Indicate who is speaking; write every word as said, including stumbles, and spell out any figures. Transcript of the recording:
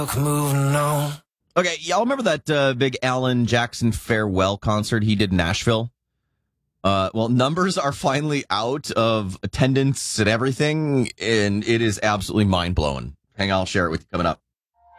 Speaker 1: Moving on. Okay, y'all remember that uh, big Alan Jackson farewell concert he did in Nashville? Uh, well, numbers are finally out of attendance and everything, and it is absolutely mind-blowing. Hang on, I'll share it with you coming up.